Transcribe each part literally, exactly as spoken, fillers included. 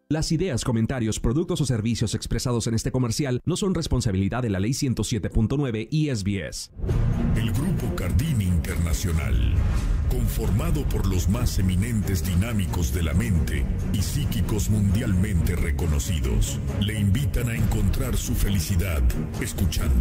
Las ideas, comentarios, productos o servicios expresados en este comercial no son responsabilidad de la Ley ciento siete punto nueve y S B S. El Grupo Cardini Internacional, conformado por los más eminentes dinámicos de la mente y psíquicos mundialmente reconocidos, le invitan a encontrar su felicidad escuchando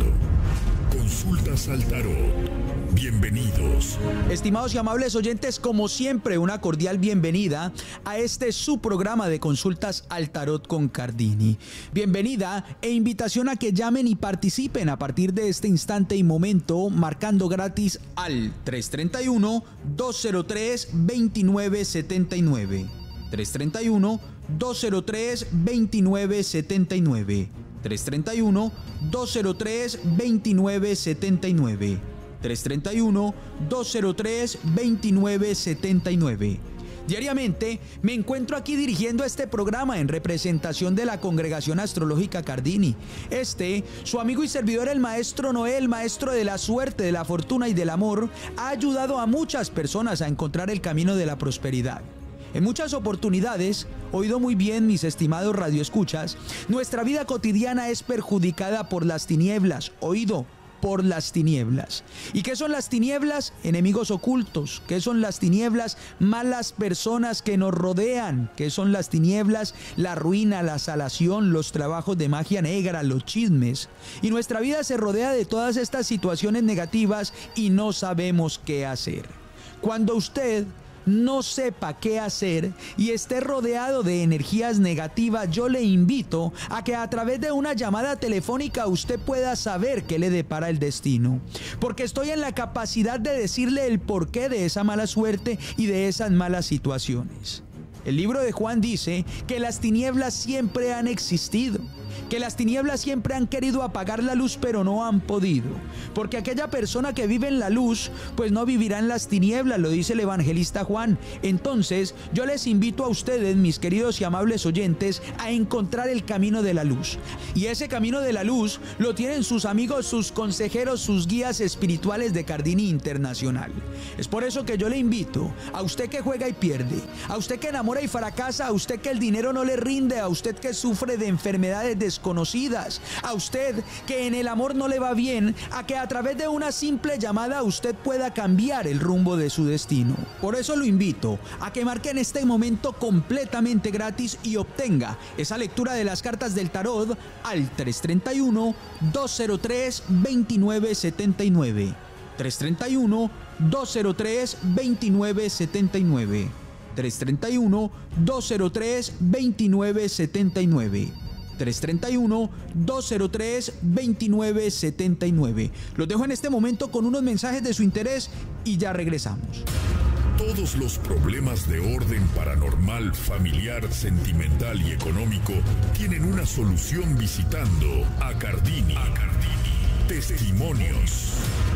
Consultas al Tarot. Bienvenidos. Estimados y amables oyentes, como siempre, una cordial bienvenida a este su programa de Consultas al Tarot con Cardini. Bienvenida e invitación a que llamen y participen a partir de este instante y momento, marcando gratis al tres treinta y uno, dos cero tres, veintinueve setenta y nueve. tres treinta y uno, dos cero tres, veintinueve setenta y nueve. tres treinta y uno, dos cero tres, veintinueve setenta y nueve. tres treinta y uno, dos cero tres, veintinueve setenta y nueve. Diariamente me encuentro aquí dirigiendo este programa en representación de la Congregación Astrológica Cardini. Este, su amigo y servidor el Maestro Noel, maestro de la suerte, de la fortuna y del amor, ha ayudado a muchas personas a encontrar el camino de la prosperidad. En muchas oportunidades, oído muy bien mis estimados radioescuchas, nuestra vida cotidiana es perjudicada por las tinieblas, oído, por las tinieblas. ¿Y qué son las tinieblas? Enemigos ocultos. ¿Qué son las tinieblas? Malas personas que nos rodean. ¿Qué son las tinieblas? La ruina, la salación, los trabajos de magia negra, los chismes. Y nuestra vida se rodea de todas estas situaciones negativas y no sabemos qué hacer. Cuando usted no sepa qué hacer y esté rodeado de energías negativas, yo le invito a que a través de una llamada telefónica usted pueda saber qué le depara el destino. Porque estoy en la capacidad de decirle el porqué de esa mala suerte y de esas malas situaciones. El libro de Juan dice que las tinieblas siempre han existido, que las tinieblas siempre han querido apagar la luz, pero no han podido. Porque aquella persona que vive en la luz, pues no vivirá en las tinieblas, lo dice el evangelista Juan. Entonces, yo les invito a ustedes, mis queridos y amables oyentes, a encontrar el camino de la luz. Y ese camino de la luz lo tienen sus amigos, sus consejeros, sus guías espirituales de Cardini Internacional. Es por eso que yo le invito a usted que juega y pierde, a usted que enamora y fracasa, a usted que el dinero no le rinde, a usted que sufre de enfermedades desconocidas, a usted que en el amor no le va bien, a que a través de una simple llamada usted pueda cambiar el rumbo de su destino. Por eso lo invito a que marque en este momento completamente gratis y obtenga esa lectura de las cartas del tarot al tres treinta y uno, dos cero tres, veintinueve setenta y nueve. tres treinta y uno, dos cero tres, veintinueve setenta y nueve. tres treinta y uno, dos cero tres, veintinueve setenta y nueve. tres treinta y uno, dos cero tres, veintinueve setenta y nueve. Los dejo en este momento con unos mensajes de su interés y ya regresamos. Todos los problemas de orden paranormal, familiar, sentimental y económico tienen una solución visitando a Cardini. A Cardini. Testimonios.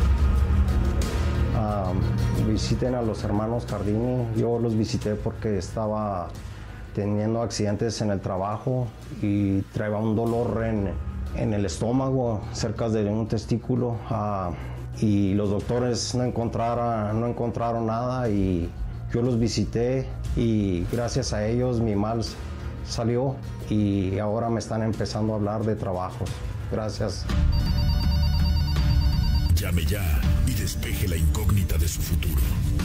Uh, visiten a los hermanos Cardini. Yo los visité porque estaba teniendo accidentes en el trabajo y traía un dolor en, en el estómago, cerca de un testículo, uh, y los doctores no encontraron, no encontraron nada, y yo los visité y gracias a ellos mi mal salió y ahora me están empezando a hablar de trabajos. Gracias. Llame ya y despeje la incógnita de su futuro.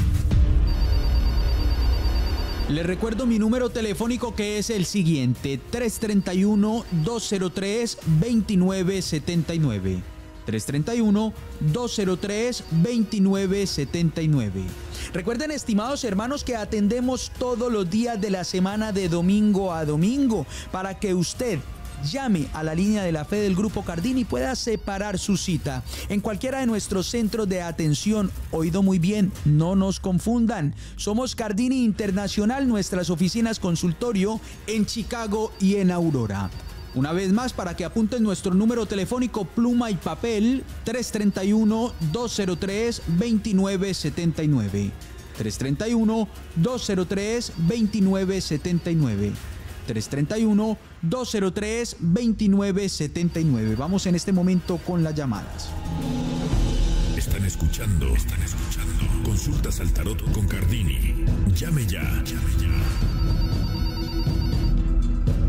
Les recuerdo mi número telefónico, que es el siguiente: tres treinta y uno, dos cero tres, veintinueve setenta y nueve. tres treinta y uno, dos cero tres, veintinueve setenta y nueve. Recuerden, estimados hermanos, que atendemos todos los días de la semana de domingo a domingo para que usted llame a la línea de la fe del Grupo Cardini y pueda separar su cita en cualquiera de nuestros centros de atención. Oído muy bien, no nos confundan. Somos Cardini Internacional, nuestras oficinas consultorio en Chicago y en Aurora. Una vez más, para que apunten nuestro número telefónico, pluma y papel: tres treinta y uno, dos cero tres, veintinueve setenta y nueve. tres treinta y uno, dos cero tres, veintinueve setenta y nueve. tres treinta y uno, dos cero tres, veintinueve setenta y nueve. Vamos en este momento con las llamadas. Están escuchando, están escuchando Consultas al Tarot con Cardini. Llame ya, llame ya.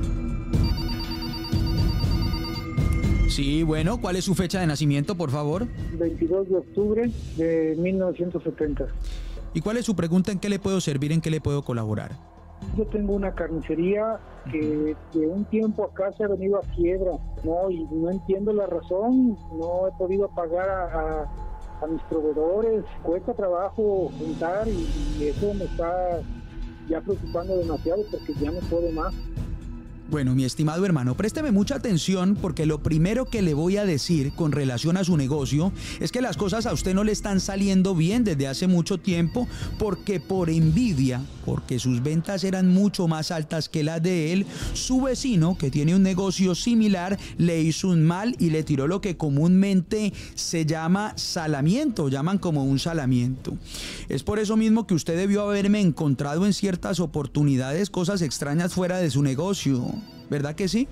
Sí, bueno, ¿cuál es su fecha de nacimiento, por favor? veintidós de octubre de mil novecientos setenta. ¿Y cuál es su pregunta? ¿En qué le puedo servir? ¿En qué le puedo colaborar? Yo tengo una carnicería que de un tiempo acá se ha venido a quiebra, ¿no? Y no entiendo la razón, no he podido pagar a, a, a mis proveedores, cuesta trabajo juntar y, y eso me está ya preocupando demasiado porque ya no puedo más. Bueno, mi estimado hermano, présteme mucha atención porque lo primero que le voy a decir con relación a su negocio es que las cosas a usted no le están saliendo bien desde hace mucho tiempo porque por envidia, porque sus ventas eran mucho más altas que las de él, su vecino que tiene un negocio similar le hizo un mal y le tiró lo que comúnmente se llama salamiento, llaman como un salamiento. Es por eso mismo que usted debió haberme encontrado en ciertas oportunidades cosas extrañas fuera de su negocio. ¿Verdad que sí?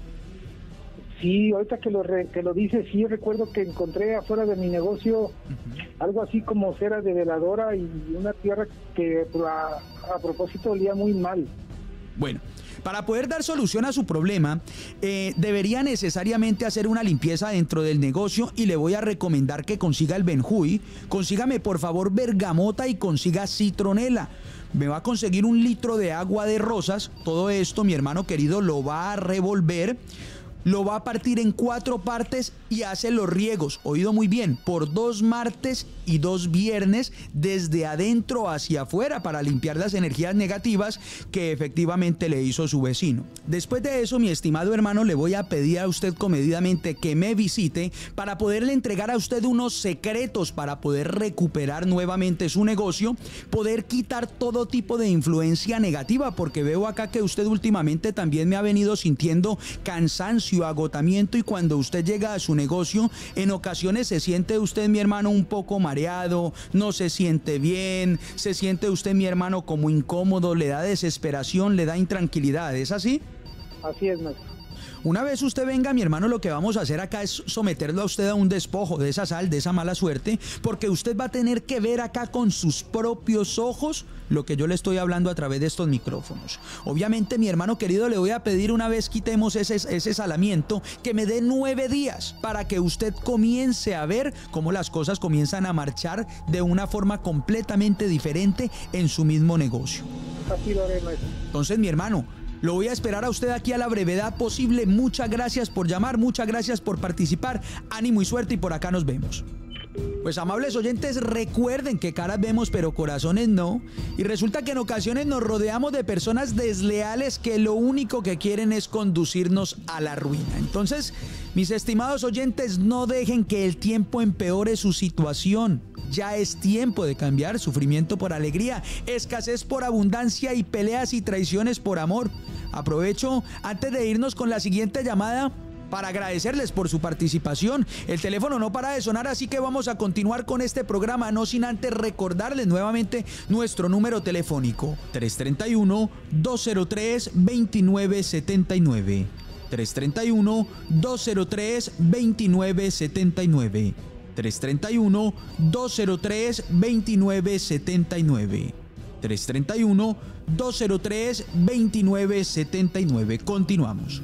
Sí, ahorita que lo, re, que lo dice, sí, recuerdo que encontré afuera de mi negocio uh-huh. algo así como cera de veladora y una tierra que a, a propósito olía muy mal. Bueno, para poder dar solución a su problema, eh, debería necesariamente hacer una limpieza dentro del negocio y le voy a recomendar que consiga el Benjuy. Consígame por favor bergamota y consiga citronela. Me va a conseguir un litro de agua de rosas. Todo esto, mi hermano querido, lo va a revolver, lo va a partir en cuatro partes y hace los riegos, oído muy bien, por dos martes y dos viernes desde adentro hacia afuera para limpiar las energías negativas que efectivamente le hizo su vecino. Después de eso, mi estimado hermano, le voy a pedir a usted comedidamente que me visite para poderle entregar a usted unos secretos para poder recuperar nuevamente su negocio, poder quitar todo tipo de influencia negativa, porque veo acá que usted últimamente también me ha venido sintiendo cansancio, agotamiento, y cuando usted llega a su negocio, en ocasiones se siente usted, mi hermano, un poco mareado, no se siente bien, se siente usted, mi hermano, como incómodo, le da desesperación, le da intranquilidad, ¿es así? Así es, maestro. Una vez usted venga, mi hermano, lo que vamos a hacer acá es someterlo a usted a un despojo de esa sal, de esa mala suerte, porque usted va a tener que ver acá con sus propios ojos lo que yo le estoy hablando a través de estos micrófonos. Obviamente, mi hermano querido, le voy a pedir, una vez quitemos ese, ese salamiento, que me dé nueve días para que usted comience a ver cómo las cosas comienzan a marchar de una forma completamente diferente en su mismo negocio. Así lo haré, maestro. Entonces, mi hermano, lo voy a esperar a usted aquí a la brevedad posible. Muchas gracias por llamar, muchas gracias por participar. Ánimo y suerte, y por acá nos vemos. Pues, amables oyentes, recuerden que caras vemos pero corazones no, y resulta que en ocasiones nos rodeamos de personas desleales que lo único que quieren es conducirnos a la ruina. Entonces, mis estimados oyentes, no dejen que el tiempo empeore su situación. Ya es tiempo de cambiar sufrimiento por alegría, escasez por abundancia y peleas y traiciones por amor. Aprovecho antes de irnos con la siguiente llamada para agradecerles por su participación. El teléfono no para de sonar, así que vamos a continuar con este programa, no sin antes recordarles nuevamente nuestro número telefónico: tres tres uno, dos cero tres, dos nueve siete nueve. tres tres uno, dos cero tres, dos nueve siete nueve. tres tres uno, dos cero tres, dos nueve siete nueve. tres tres uno, dos cero tres, dos nueve siete nueve. Continuamos.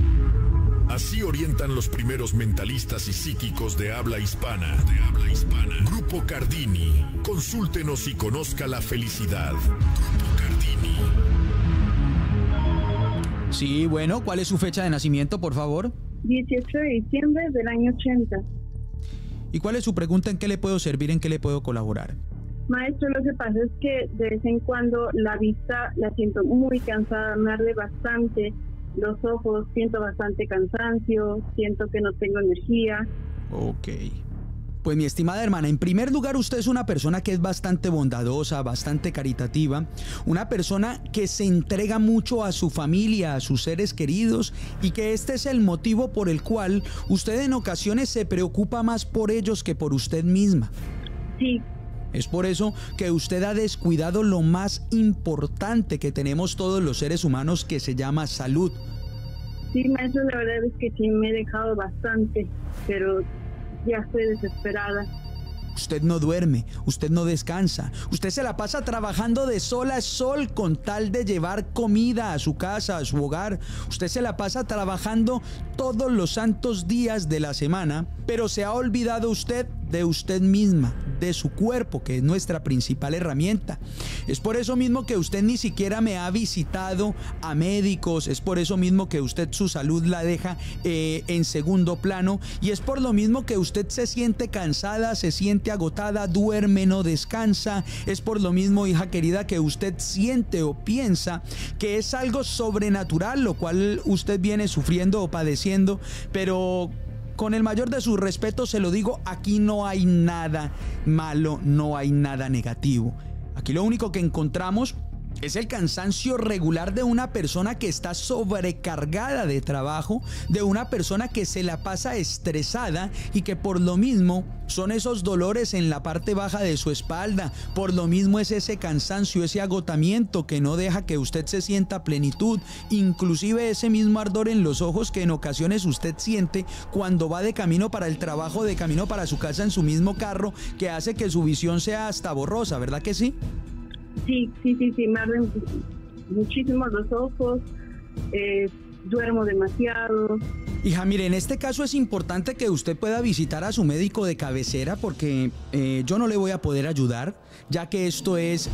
Así orientan los primeros mentalistas y psíquicos de habla hispana. De habla hispana. Grupo Cardini. Consúltenos y conozca la felicidad. Grupo Cardini. Sí, bueno, ¿cuál es su fecha de nacimiento, por favor? dieciocho de diciembre del año ochenta. ¿Y cuál es su pregunta? ¿En qué le puedo servir? ¿En qué le puedo colaborar? Maestro, lo que pasa es que de vez en cuando la vista la siento muy cansada, me arde bastante los ojos, siento bastante cansancio, siento que no tengo energía. Ok. Pues, mi estimada hermana, en primer lugar, usted es una persona que es bastante bondadosa, bastante caritativa, una persona que se entrega mucho a su familia, a sus seres queridos, y que este es el motivo por el cual usted en ocasiones se preocupa más por ellos que por usted misma. Sí. Es por eso que usted ha descuidado lo más importante que tenemos todos los seres humanos, que se llama salud. Sí, maestro, la verdad es que sí me he dejado bastante, pero ya estoy desesperada. Usted no duerme, usted no descansa, usted se la pasa trabajando de sol a sol con tal de llevar comida a su casa, a su hogar. Usted se la pasa trabajando todos los santos días de la semana, pero se ha olvidado usted de usted misma, de su cuerpo, que es nuestra principal herramienta. Es por eso mismo que usted ni siquiera me ha visitado a médicos, es por eso mismo que usted su salud la deja eh, en segundo plano, y es por lo mismo que usted se siente cansada, se siente agotada, duerme, no descansa. Es por lo mismo, hija querida, que usted siente o piensa que es algo sobrenatural, lo cual usted viene sufriendo o padeciendo, pero con el mayor de sus respetos se lo digo, aquí no hay nada malo, no hay nada negativo. Aquí lo único que encontramos es el cansancio regular de una persona que está sobrecargada de trabajo, de una persona que se la pasa estresada y que por lo mismo son esos dolores en la parte baja de su espalda, por lo mismo es ese cansancio, ese agotamiento que no deja que usted se sienta plenitud, inclusive ese mismo ardor en los ojos que en ocasiones usted siente cuando va de camino para el trabajo, de camino para su casa en su mismo carro, que hace que su visión sea hasta borrosa, ¿verdad que sí? Sí, sí, sí, sí, me arden muchísimo los ojos, eh, duermo demasiado. Hija, mire, en este caso es importante que usted pueda visitar a su médico de cabecera porque eh, yo no le voy a poder ayudar, ya que esto es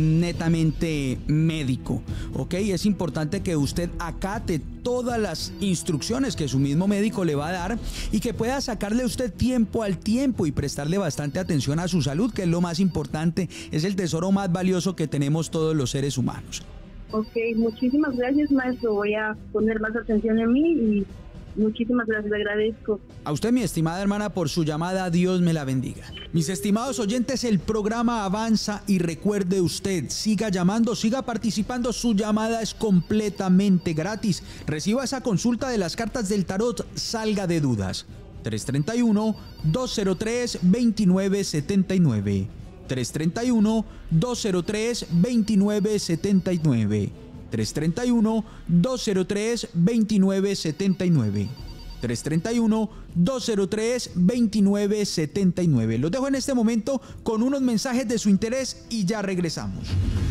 netamente médico, ¿ok? Es importante que usted acate todas las instrucciones que su mismo médico le va a dar y que pueda sacarle usted tiempo al tiempo y prestarle bastante atención a su salud, que es lo más importante, es el tesoro más valioso que tenemos todos los seres humanos. Ok, muchísimas gracias, maestro. Voy a poner más atención en mí y muchísimas gracias, le agradezco. A usted, mi estimada hermana, por su llamada. Dios me la bendiga. Mis estimados oyentes, el programa avanza y recuerde usted, siga llamando, siga participando. Su llamada es completamente gratis. Reciba esa consulta de las cartas del tarot, salga de dudas. tres tres uno, dos cero tres, dos nueve siete nueve. tres tres uno, dos cero tres, dos nueve siete nueve. tres tres uno, dos cero tres, dos nueve siete nueve. tres tres uno, dos cero tres, dos nueve siete nueve. Los dejo en este momento con unos mensajes de su interés y ya regresamos.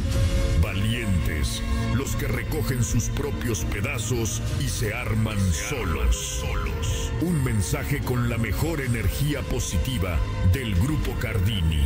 Valientes, los que recogen sus propios pedazos y se arman solos. solos. Un mensaje con la mejor energía positiva del Grupo Cardini.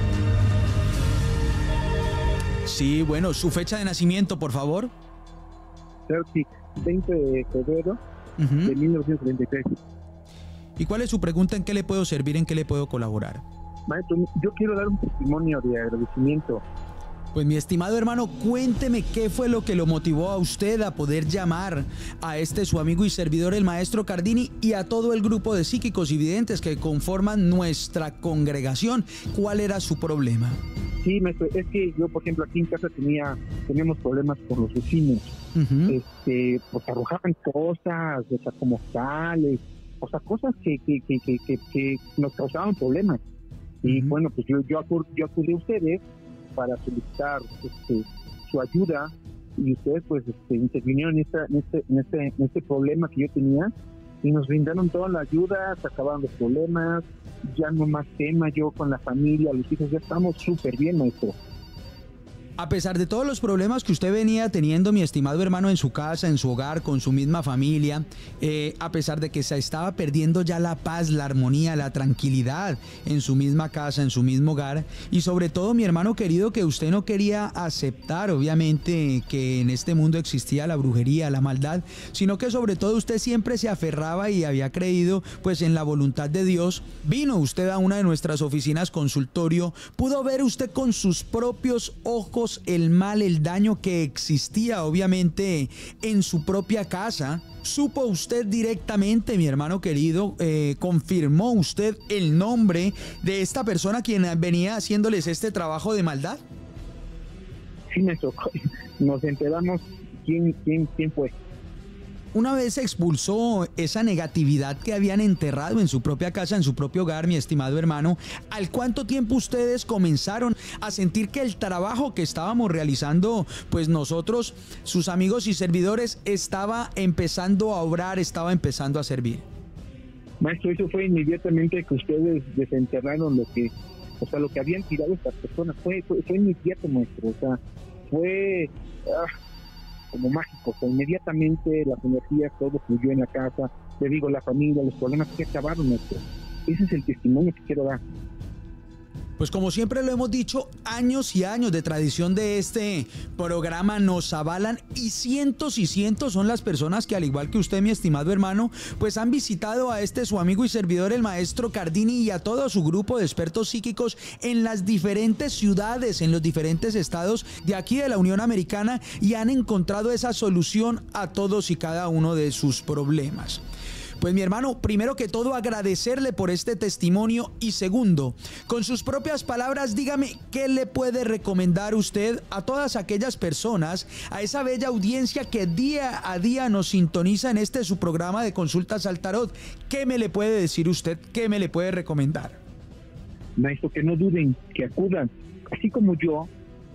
Sí, bueno, su fecha de nacimiento, por favor. Sí, veinte de febrero uh-huh. de mil novecientos treinta y tres. ¿Y cuál es su pregunta? ¿En qué le puedo servir? ¿En qué le puedo colaborar? Maestro, yo quiero dar un testimonio de agradecimiento. Pues mi estimado hermano, cuénteme qué fue lo que lo motivó a usted a poder llamar a este su amigo y servidor, el maestro Cardini, y a todo el grupo de psíquicos y videntes que conforman nuestra congregación. ¿Cuál era su problema? Sí, maestro, es que yo, por ejemplo, aquí en casa tenía, teníamos problemas con los vecinos. Uh-huh. Este, pues arrojaban cosas, o sea, como sales, o sea, cosas que, que, que, que, que, que nos causaban problemas. Y uh-huh. bueno, pues yo, yo, acud, yo acudí a ustedes para solicitar este, su ayuda, y ustedes pues este, intervinieron en, esta, en, este, en, este, en este problema que yo tenía y nos brindaron toda la ayuda, se acabaron los problemas, ya no más tema, yo con la familia, los hijos, ya estamos súper bien, maestro. A pesar de todos los problemas que usted venía teniendo, mi estimado hermano, en su casa, en su hogar, con su misma familia, eh, a pesar de que se estaba perdiendo ya la paz, la armonía, la tranquilidad en su misma casa, en su mismo hogar, y sobre todo, mi hermano querido, que usted no quería aceptar, obviamente, que en este mundo existía la brujería, la maldad, sino que sobre todo usted siempre se aferraba y había creído pues en la voluntad de Dios. Vino usted a una de nuestras oficinas consultorio, pudo ver usted con sus propios ojos el mal, el daño que existía obviamente en su propia casa. ¿Supo usted directamente, mi hermano querido, eh, confirmó usted el nombre de esta persona quien venía haciéndoles este trabajo de maldad? Sí, me tocó. Nos enteramos quién, quién, quién fue. Una vez se expulsó esa negatividad que habían enterrado en su propia casa, en su propio hogar, mi estimado hermano, ¿al cuánto tiempo ustedes comenzaron a sentir que el trabajo que estábamos realizando, pues nosotros, sus amigos y servidores, estaba empezando a obrar, estaba empezando a servir? Maestro, eso fue inmediatamente que ustedes desenterraron lo que O sea, lo que habían tirado estas personas fue, fue, fue inmediato, maestro. O sea, fue ah, como mágico. O sea, inmediatamente las energías, todo fluyó en la casa. Le digo, la familia, los problemas que acabaron, maestro. Ese es el testimonio que quiero dar. Pues como siempre lo hemos dicho, años y años de tradición de este programa nos avalan y cientos y cientos son las personas que, al igual que usted, mi estimado hermano, pues han visitado a este su amigo y servidor, el maestro Cardini, y a todo su grupo de expertos psíquicos en las diferentes ciudades, en los diferentes estados de aquí de la Unión Americana, y han encontrado esa solución a todos y cada uno de sus problemas. Pues mi hermano, primero que todo agradecerle por este testimonio, y segundo, con sus propias palabras, dígame qué le puede recomendar usted a todas aquellas personas, a esa bella audiencia que día a día nos sintoniza en este su programa de consultas al tarot. ¿Qué me le puede decir usted? ¿Qué me le puede recomendar? Maestro, que no duden, que acudan, así como yo,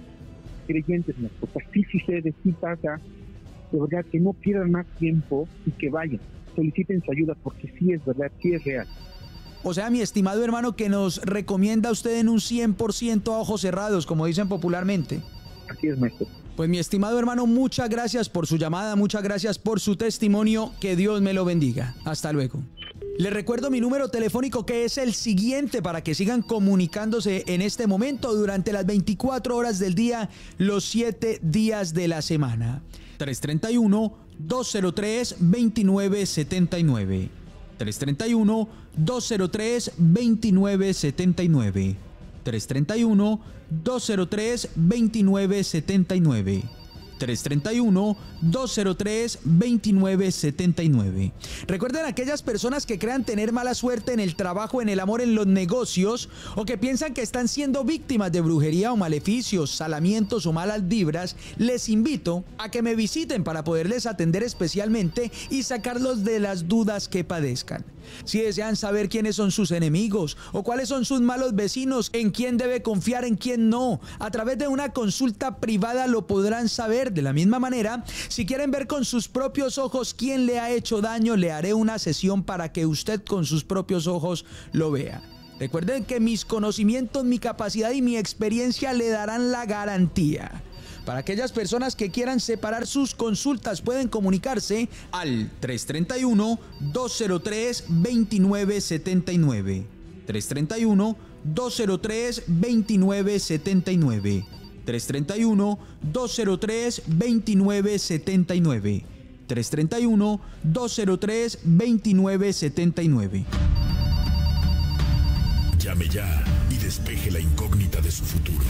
creyentes, maestro, así sucede, sí pasa, de verdad, que no pierdan más tiempo y que vayan. Soliciten su ayuda porque sí es verdad, sí es real. O sea, mi estimado hermano, que nos recomienda usted en un cien por ciento a ojos cerrados, como dicen popularmente. Así es, maestro. Pues mi estimado hermano, muchas gracias por su llamada, muchas gracias por su testimonio, que Dios me lo bendiga. Hasta luego. Les recuerdo mi número telefónico, que es el siguiente, para que sigan comunicándose en este momento durante las veinticuatro horas del día, los siete días de la semana. tres tres uno, dos cero tres, dos nueve siete nueve. tres tres uno, dos cero tres, dos nueve siete nueve. tres tres uno, dos cero tres, dos nueve siete nueve. tres tres uno, dos cero tres, dos nueve siete nueve. Recuerden, aquellas personas que crean tener mala suerte en el trabajo, en el amor, en los negocios, o que piensan que están siendo víctimas de brujería o maleficios, salamientos o malas vibras, les invito a que me visiten para poderles atender especialmente y sacarlos de las dudas que padezcan. Si desean saber quiénes son sus enemigos o cuáles son sus malos vecinos, en quién debe confiar, en quién no, a través de una consulta privada lo podrán saber. De la misma manera, si quieren ver con sus propios ojos quién le ha hecho daño, le haré una sesión para que usted con sus propios ojos lo vea. Recuerden que mis conocimientos, mi capacidad y mi experiencia le darán la garantía. Para aquellas personas que quieran separar sus consultas, pueden comunicarse al tres tres uno, dos cero tres, dos nueve siete nueve. tres tres uno, dos cero tres, dos nueve siete nueve. tres tres uno, dos cero tres, dos nueve siete nueve. tres tres uno, dos cero tres, dos nueve siete nueve. Llame ya y despeje la incógnita de su futuro.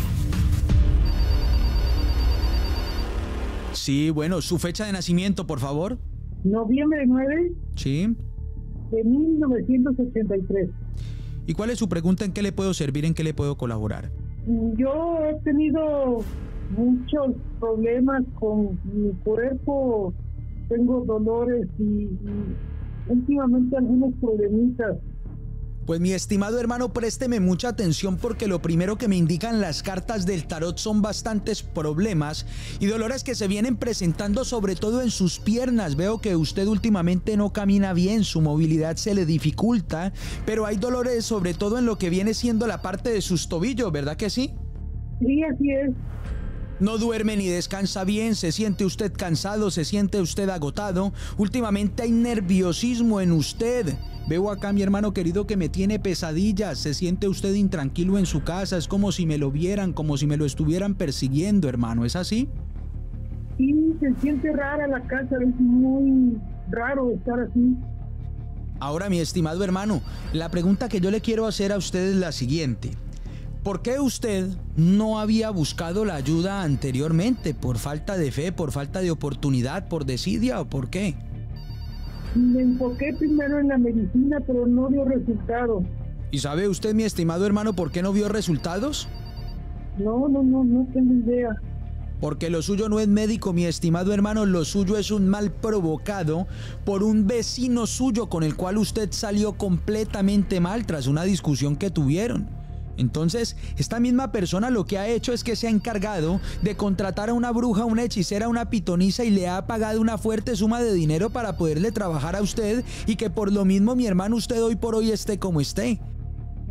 Sí, bueno, su fecha de nacimiento, por favor. Noviembre nueve. Sí. De mil novecientos ochenta y tres. ¿Y cuál es su pregunta? ¿En qué le puedo servir? ¿En qué le puedo colaborar? Yo he tenido muchos problemas con mi cuerpo. Tengo dolores y, y últimamente algunos problemitas. Pues mi estimado hermano, présteme mucha atención, porque lo primero que me indican las cartas del tarot son bastantes problemas y dolores que se vienen presentando, sobre todo en sus piernas. Veo que usted últimamente no camina bien, su movilidad se le dificulta, pero hay dolores sobre todo en lo que viene siendo la parte de sus tobillos, ¿verdad que sí? Sí, así es. No duerme ni descansa bien, se siente usted cansado, se siente usted agotado. Últimamente hay nerviosismo en usted. Veo acá, mi hermano querido, que me tiene pesadillas. Se siente usted intranquilo en su casa. Es como si me lo vieran, como si me lo estuvieran persiguiendo, hermano. ¿Es así? Sí, se siente rara la casa. Es muy raro estar así. Ahora, mi estimado hermano, la pregunta que yo le quiero hacer a usted es la siguiente. ¿Por qué usted no había buscado la ayuda anteriormente? ¿Por falta de fe, por falta de oportunidad, por desidia o por qué? Me enfoqué primero en la medicina, pero no dio resultados. ¿Y sabe usted, mi estimado hermano, por qué no vio resultados? No, no, no, no tengo idea. Porque lo suyo no es médico, mi estimado hermano, lo suyo es un mal provocado por un vecino suyo con el cual usted salió completamente mal tras una discusión que tuvieron. Entonces, esta misma persona lo que ha hecho es que se ha encargado de contratar a una bruja, una hechicera, una pitonisa, y le ha pagado una fuerte suma de dinero para poderle trabajar a usted, y que por lo mismo, mi hermano, usted hoy por hoy esté como esté.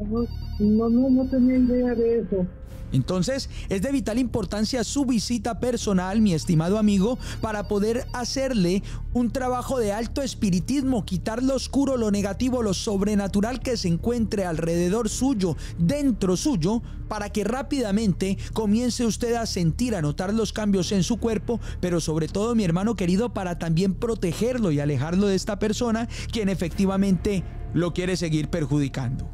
No, no, no tenía idea de eso. Entonces, es de vital importancia su visita personal, mi estimado amigo, para poder hacerle un trabajo de alto espiritismo, quitar lo oscuro, lo negativo, lo sobrenatural que se encuentre alrededor suyo, dentro suyo, para que rápidamente comience usted a sentir, a notar los cambios en su cuerpo, pero sobre todo, mi hermano querido, para también protegerlo y alejarlo de esta persona, quien efectivamente lo quiere seguir perjudicando.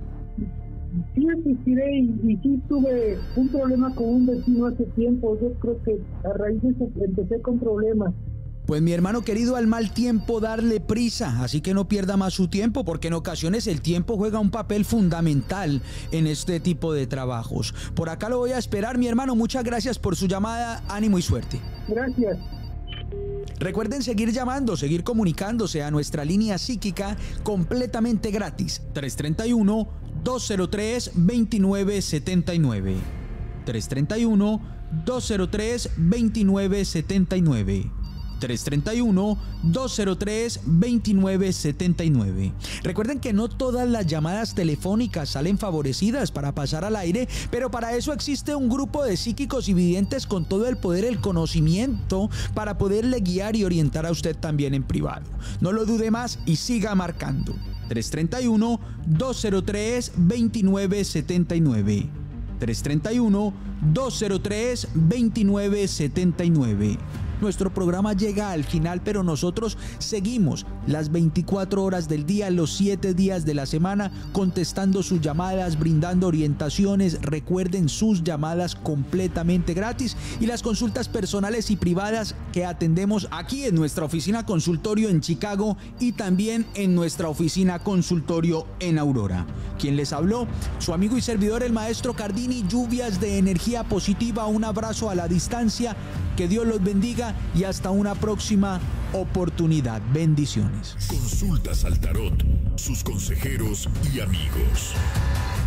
Sí asistiré y, y sí tuve un problema con un vecino hace tiempo. Yo creo que a raíz de eso empecé con problemas. Pues mi hermano querido, al mal tiempo darle prisa, así que no pierda más su tiempo, porque en ocasiones el tiempo juega un papel fundamental en este tipo de trabajos. Por acá lo voy a esperar, mi hermano. Muchas gracias por su llamada, ánimo y suerte. Gracias. Recuerden seguir llamando, seguir comunicándose a nuestra línea psíquica completamente gratis. tres tres uno, dos cero tres, dos nueve siete nueve. tres tres uno, dos cero tres, dos nueve siete nueve. tres tres uno, dos cero tres, dos nueve siete nueve. Recuerden que no todas las llamadas telefónicas salen favorecidas para pasar al aire, pero para eso existe un grupo de psíquicos y videntes con todo el poder, el conocimiento, para poderle guiar y orientar a usted también en privado. No lo dude más y siga marcando. tres tres uno, dos cero tres, dos nueve siete nueve. tres tres uno, dos cero tres, dos nueve siete nueve. Nuestro programa llega al final, pero nosotros seguimos las veinticuatro horas del día, los siete días de la semana, contestando sus llamadas, brindando orientaciones. Recuerden, sus llamadas completamente gratis y las consultas personales y privadas que atendemos aquí en nuestra oficina consultorio en Chicago y también en nuestra oficina consultorio en Aurora. Quien les habló, su amigo y servidor, el maestro Cardini. Lluvias de energía positiva, un abrazo a la distancia, que Dios los bendiga y hasta una próxima oportunidad. Bendiciones. Consultas al tarot, sus consejeros y amigos.